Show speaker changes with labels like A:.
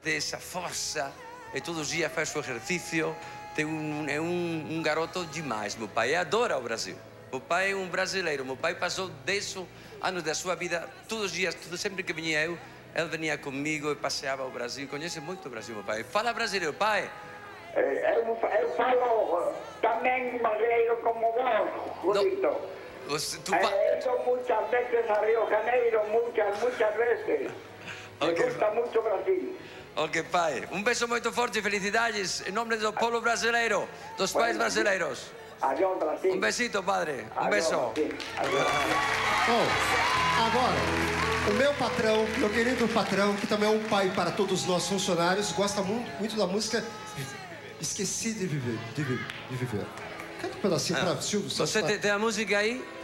A: tem essa força e todos os dias faz o exercício. É um garoto demais, meu pai. Adora o Brasil. Meu pai é um brasileiro. Meu pai passou 10 anos da sua vida, todos os dias, sempre que vinha eu, ele vinha comigo e passeava o Brasil. Conhece muito o Brasil, meu pai. Fala brasileiro, pai.
B: Eu falo também brasileiro como vós, Julito. He ido muchas veces a Río Janeiro, muchas veces. Me gusta mucho Brasil.
A: Ok, pai. Um beijo muito forte e felicidades em nome do povo brasileiro, dos pais brasileiros.
B: Adiós, Brasil.
A: Um besito, padre. Um beijo.
C: Bom, agora, o meu patrão, meu querido patrão, que também é um pai para todos nós funcionários, gosta muito da música Esqueci de Viver. Canta um pedacinho para Silvio Santos.
A: Você tem a música aí?